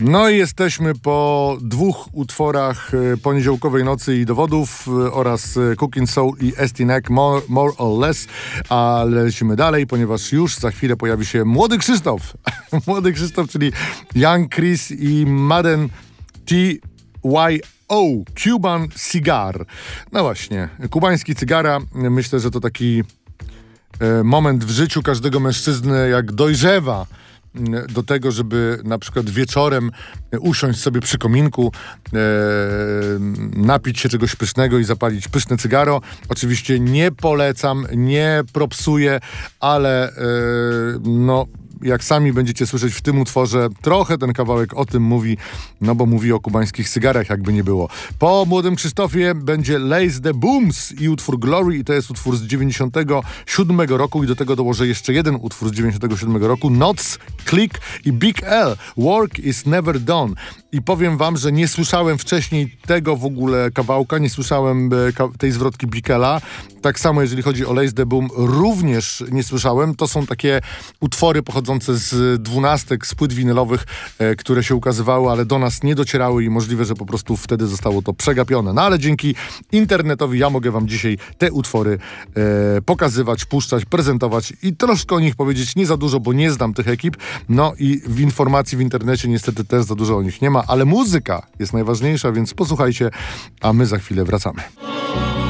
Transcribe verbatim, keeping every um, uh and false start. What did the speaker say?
No i jesteśmy po dwóch utworach Poniedziałkowej Nocy i Dowodów oraz Cooking Soul i Estinek more, more or Less, ale lecimy dalej, ponieważ już za chwilę pojawi się Młody Krzysztof. Młody Krzysztof, czyli Young Chris i Madden T Y O, Cuban Cigar. No właśnie, kubański cygara, myślę, że to taki e, moment w życiu każdego mężczyzny, jak dojrzewa do tego, żeby na przykład wieczorem usiąść sobie przy kominku, e, napić się czegoś pysznego i zapalić pyszne cygaro. Oczywiście nie polecam, nie propsuję, ale e, no jak sami będziecie słyszeć w tym utworze, trochę ten kawałek o tym mówi, no bo mówi o kubańskich cygarach, jakby nie było. Po Młodym Krzysztofie będzie Lace the Booms i utwór Glory, i to jest utwór z dziewięćdziesiątego siódmego roku, i do tego dołożę jeszcze jeden utwór z dziewięćdziesiątego siódmego roku, Notes, Click i Big L, Work is Never Done. I powiem wam, że nie słyszałem wcześniej tego w ogóle kawałka, nie słyszałem e, ka- tej zwrotki Big L-a. Tak samo jeżeli chodzi o Lace the Boom, również nie słyszałem. To są takie utwory pochodzące z dwunastek, z płyt winylowych, e, które się ukazywały, ale do nas nie docierały i możliwe, że po prostu wtedy zostało to przegapione. No ale dzięki internetowi ja mogę wam dzisiaj te utwory e, pokazywać, puszczać, prezentować i troszkę o nich powiedzieć. Nie za dużo, bo nie znam tych ekip. No i w informacji w internecie niestety też za dużo o nich nie ma, ale muzyka jest najważniejsza, więc posłuchajcie, a my za chwilę wracamy.